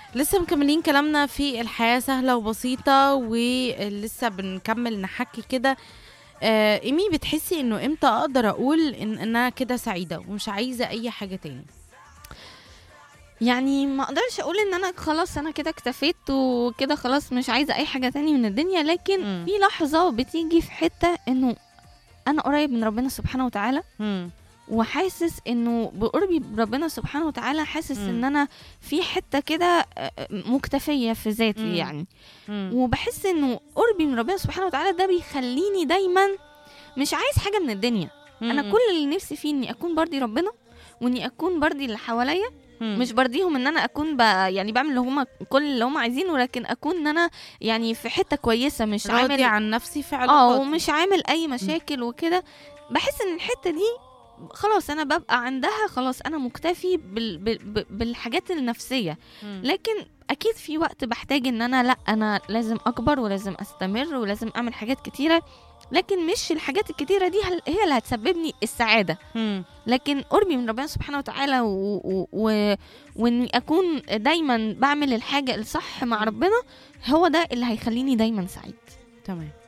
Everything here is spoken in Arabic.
لسه مكملين كلامنا في الحياة سهلة وبسيطة، ولسه بنكمل نحكي كده. إيمي، بتحسي إنه إمتى أقدر أقول إن أنا كده سعيدة ومش عايزة أي حاجة تاني؟ يعني ما اقدرش اقول ان انا خلاص انا كده اكتفيت وكده خلاص مش عايزه اي حاجه تاني من الدنيا، لكن مم. في لحظه بتيجي في حته انه انا قريب من ربنا سبحانه وتعالى، مم. وحاسس انه بقربي بربنا سبحانه وتعالى حاسس مم. ان انا في حته كده مكتفيه في ذاتي مم. يعني. مم. وبحس انه قربي من ربنا سبحانه وتعالى ده بيخليني دايما مش عايز حاجه من الدنيا. انا مم. كل اللي نفسي فيه اني اكون برضي ربنا، واني اكون برضي اللي حواليا. مم. مش برضيهم ان انا اكون يعني بعمل اللي هما كل اللي هما عايزينه، لكن اكون ان انا يعني في حته كويسه، مش راضية عامل عن نفسي في علاقاتي. ومش عامل اي مم. مشاكل وكده. بحس ان الحته دي خلاص انا ببقى عندها، خلاص انا مكتفي بالحاجات النفسيه. مم. لكن اكيد في وقت بحتاج ان انا لا، انا لازم اكبر ولازم استمر ولازم اعمل حاجات كتيره، لكن مش الحاجات الكتيره دي هي اللي هتسببني السعاده. مم. لكن قربي من ربنا سبحانه وتعالى واني اكون دايما بعمل الحاجه الصح مع مم. ربنا، هو ده اللي هيخليني دايما سعيد. تمام.